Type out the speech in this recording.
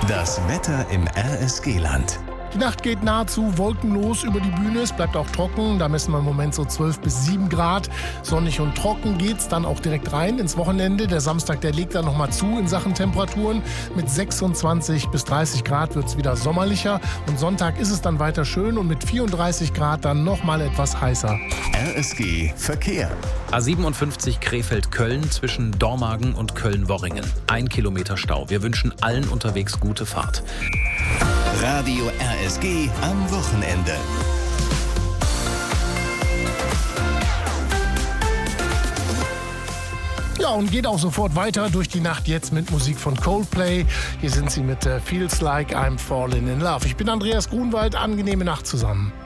Das Wetter im RSG-Land. Die Nacht geht nahezu wolkenlos über die Bühne. Es bleibt auch trocken. Da messen wir im Moment so 12 bis 7 Grad. Sonnig und trocken geht's dann auch direkt rein ins Wochenende. Der Samstag, der legt dann nochmal zu in Sachen Temperaturen. Mit 26 bis 30 Grad wird's wieder sommerlicher. Und Sonntag ist es dann weiter schön und mit 34 Grad dann nochmal etwas heißer. RSG Verkehr. A57 Krefeld-Köln zwischen Dormagen und Köln-Worringen. 1 Kilometer Stau. Wir wünschen allen unterwegs gute Fahrt. Radio RSG am Wochenende. Ja, und geht auch sofort weiter durch die Nacht jetzt mit Musik von Coldplay. Hier sind sie mit Feels Like I'm Falling in Love. Ich bin Andreas Grunwald. Angenehme Nacht zusammen.